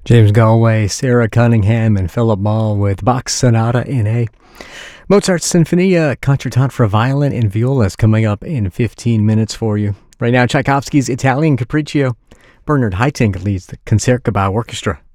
James Galway, Sarah Cunningham, and Philip Mahl with Bach's Sonata in A. Mozart's Sinfonia Concertante for Violin and Viola is coming up in 15 minutes for you. Right now, Tchaikovsky's Italian Capriccio. Bernard Haitink leads the Concertgebouw Orchestra.